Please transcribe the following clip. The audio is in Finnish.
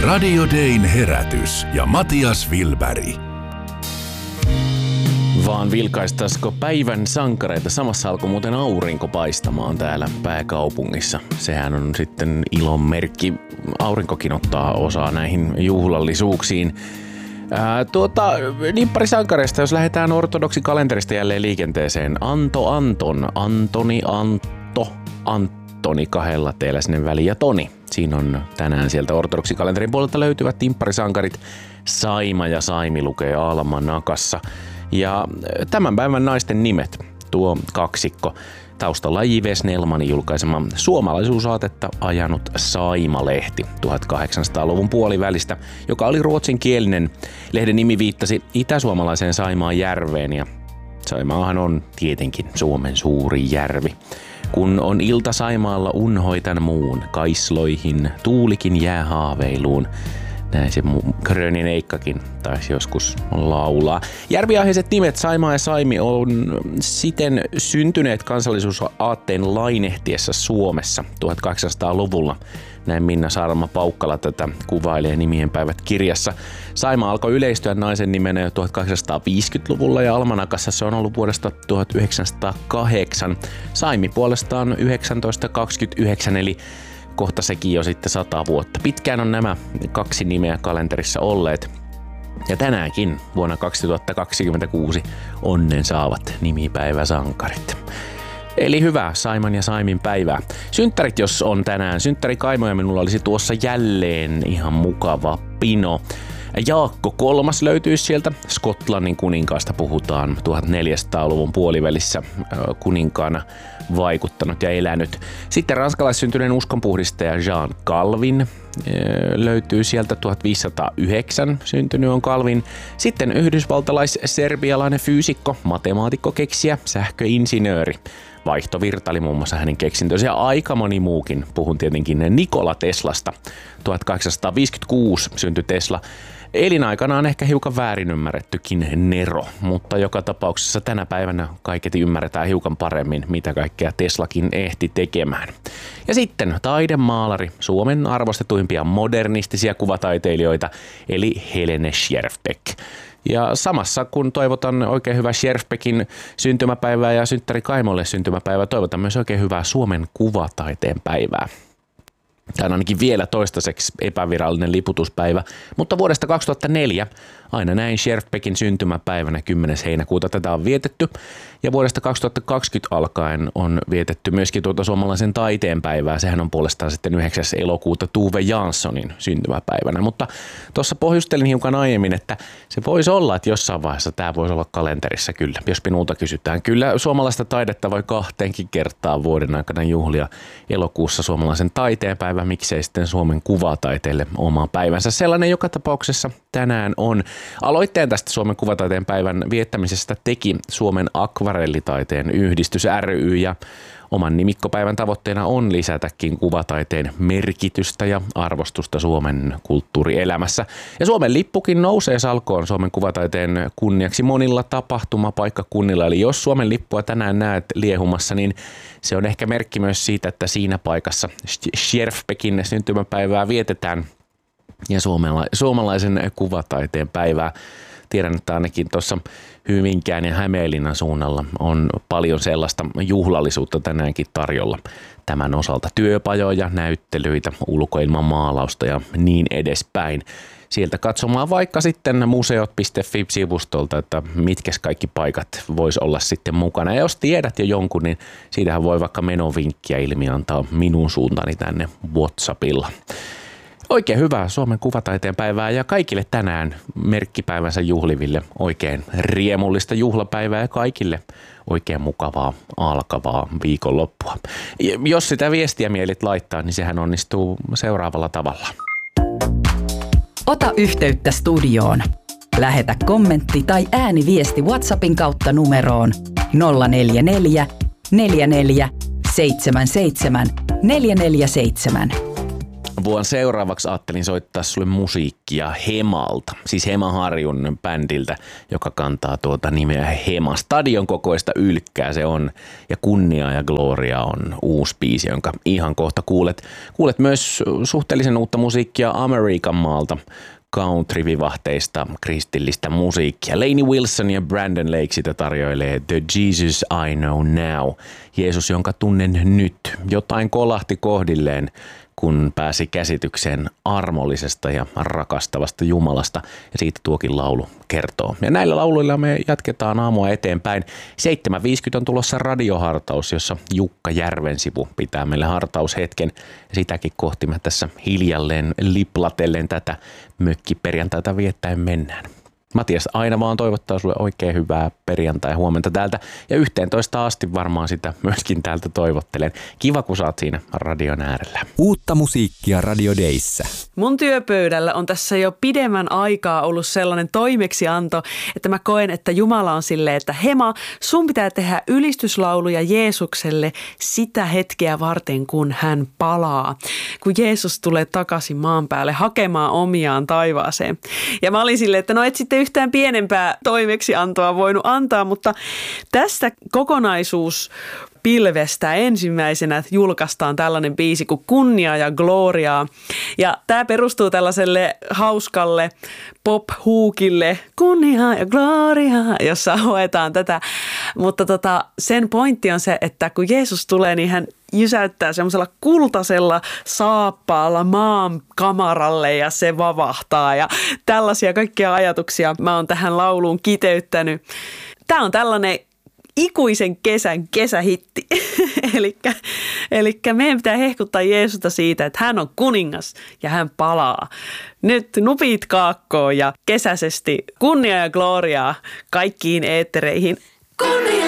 Radio Dayn herätys ja Matias Wilberg. Vaan vilkaistaisiko päivän sankareita? Samassa alkoi muuten aurinko paistamaan täällä pääkaupungissa. Sehän on sitten ilon merkki. Aurinkokin ottaa osaa näihin juhlallisuuksiin. Nimppari sankareista, jos lähdetään ortodoksikalenterista jälleen liikenteeseen. Antoni kahdella teillä sinne väliin ja Toni. Siinä on tänään sieltä ortodoksikalenterin puolelta löytyvät nimpparisankarit. Saima ja Saimi lukee almanakassa. Ja tämän päivän naisten nimet, tuo kaksikko. Taustalla J.V. Snellmanin julkaisema suomalaisuusaatetta ajanut Saima-lehti 1800-luvun puolivälistä, joka oli ruotsinkielinen. Lehden nimi viittasi itäsuomalaiseen Saimaan järveen ja Saimaahan on tietenkin Suomen suuri järvi. Kun on ilta Saimaalla unhoitan muun, kaisloihin, tuulikin jää haaveiluun. Näin se Krönin Eikkakin taisi joskus laulaa. Järviaiheiset nimet Saimaa ja Saimi on siten syntyneet kansallisuusaatteen lainehtiessä Suomessa 1800-luvulla. Näin Minna Saarma-Paukkala tätä kuvailee Nimien päivät -kirjassa. Saima alkoi yleistyä naisen nimenä jo 1850-luvulla ja almanakassa se on ollut vuodesta 1908. Saimi puolestaan 1929 eli kohta sekin jo sitten 100 vuotta. Pitkään on nämä kaksi nimeä kalenterissa olleet. Ja tänäänkin vuonna 2026 onnen saavat nimipäiväsankarit. Eli hyvää Saiman ja Saimin päivää. Synttärit jos on tänään. Synttärikaimoja minulla olisi tuossa jälleen ihan mukava pino. Jaakko kolmas löytyy sieltä. Skotlannin kuninkaasta puhutaan 1400-luvun puolivälissä kuninkaana vaikuttanut ja elänyt. Sitten ranskalaissyntyneen uskonpuhdistaja Jean Calvin löytyy sieltä 1509 syntynyt on Calvin. Sitten yhdysvaltalais-serbialainen fyysikko, matemaatikko, keksijä, sähköinsinööri. Vaihtovirta oli muun muassa hänen keksintönsä ja aika moni muukin. Puhun tietenkin Nikola Teslasta. 1856 syntyi Tesla. Elinaikanaan ehkä hiukan väärin ymmärrettykin Nero, mutta joka tapauksessa tänä päivänä kaiketi ymmärretään hiukan paremmin, mitä kaikkea Teslakin ehti tekemään. Ja sitten taidemaalari, Suomen arvostetuimpia modernistisia kuvataiteilijoita, eli Helene Scherfbeck. Ja samassa kun toivotan oikein hyvää Scherfbeckin syntymäpäivää ja synttärikaimolle syntymäpäivää, toivotan myös oikein hyvää Suomen kuvataiteen päivää. Tämä on ainakin vielä toistaiseksi epävirallinen liputuspäivä, mutta vuodesta 2004 aina näin Scherfbeckin syntymäpäivänä 10. heinäkuuta tätä on vietetty. Ja vuodesta 2020 alkaen on vietetty myöskin suomalaisen taiteen päivää. Sehän on puolestaan sitten 9. elokuuta Tove Janssonin syntymäpäivänä. Mutta tuossa pohjustelin hiukan aiemmin, että se voisi olla, että jossain vaiheessa tämä voisi olla kalenterissa kyllä, jos minulta kysytään. Kyllä suomalaista taidetta voi 2 kertaa vuoden aikana juhlia. Elokuussa suomalaisen taiteen päivä, miksei sitten Suomen kuvataiteelle oma päivänsä. Sellainen joka tapauksessa tänään on. Aloitteen tästä Suomen kuvataiteen päivän viettämisestä teki Suomen akvarellitaiteen yhdistys ry ja oman nimikkopäivän tavoitteena on lisätäkin kuvataiteen merkitystä ja arvostusta Suomen kulttuurielämässä. Ja Suomen lippukin nousee salkoon Suomen kuvataiteen kunniaksi monilla tapahtumapaikkakunnilla. Eli jos Suomen lippua tänään näet liehumassa, niin se on ehkä merkki myös siitä, että siinä paikassa Scherfbeckin syntymäpäivää vietetään ja suomalaisen kuvataiteen päivää. Tiedän, että ainakin tuossa Hyvinkään ja Hämeenlinnan suunnalla on paljon sellaista juhlallisuutta tänäänkin tarjolla tämän osalta. Työpajoja, näyttelyitä, ulkoilman maalausta ja niin edespäin. Sieltä katsomaan vaikka sitten museot.fi-sivustolta, että mitkäs kaikki paikat vois olla sitten mukana. Ja jos tiedät jo jonkun, niin siitähän voi vaikka menovinkkiä ilmi antaa minun suuntani tänne WhatsAppilla. Oikein hyvää Suomen kuvataiteen päivää ja kaikille tänään merkkipäivänsä juhliville oikein riemullista juhlapäivää ja kaikille oikein mukavaa alkavaa viikonloppua. Jos sitä viestiä mielit laittaa, niin sehän onnistuu seuraavalla tavalla. Ota yhteyttä studioon. Lähetä kommentti tai ääniviesti WhatsAppin kautta numeroon 044 44 77 447. vuonna seuraavaksi ajattelin soittaa sulle musiikkia Hemalta. Siis Hema Harjun bändiltä, joka kantaa tuota nimeä Hema. Stadion kokoista ylkkää se on. Ja Kunnia ja Gloria on uusi biisi, jonka ihan kohta kuulet. Kuulet myös suhteellisen uutta musiikkia Amerikan maalta. Country-vivahteista kristillistä musiikkia. Lainey Wilson ja Brandon Lake sitä tarjoilee The Jesus I Know Now. Jeesus, jonka tunnen nyt. Jotain kolahti kohdilleen, kun pääsi käsitykseen armollisesta ja rakastavasta Jumalasta. Ja siitä tuokin laulu kertoo. Ja näillä lauluilla me jatketaan aamua eteenpäin. 7.50 on tulossa radiohartaus, jossa Jukka Järvensivu pitää meille hartaushetken. Ja sitäkin kohti me tässä hiljalleen liplatellen tätä mökkiperjantaita viettäen mennään. Matias, aina vaan toivottaa sulle oikein hyvää perjantai-huomenta täältä. Ja 11 asti varmaan sitä myöskin täältä toivottelen. Kiva, kun sä oot siinä radion äärellä. Uutta musiikkia Radio Dayssä. Mun työpöydällä on tässä jo pidemmän aikaa ollut sellainen toimeksianto, että mä koen, että Jumala on silleen, että Hema, sun pitää tehdä ylistyslauluja Jeesukselle sitä hetkeä varten, kun hän palaa. Kun Jeesus tulee takaisin maan päälle hakemaan omiaan taivaaseen. Ja mä olin silleen, että no et sitten yhtään pienempää toimeksiantoa voinut antaa, mutta tästä kokonaisuuspilvestä ensimmäisenä julkaistaan tällainen biisi kuin Kunnia ja Gloria. Ja tämä perustuu tällaiselle hauskalle pop-huukille Kunnia ja Gloria, jossa hoetaan tätä. Mutta sen pointti on se, että kun Jeesus tulee, niin hän jysäyttää semmoisella kultaisella saappaalla maan kamaralle ja se vavahtaa ja tällaisia kaikkia ajatuksia mä oon tähän lauluun kiteyttänyt. Tää on tällainen ikuisen kesän kesähitti. Elikkä meidän pitää hehkuttaa Jeesusta siitä, että hän on kuningas ja hän palaa. Nyt nupit kaakkoon ja kesäisesti kunnia ja gloriaa kaikkiin eettereihin.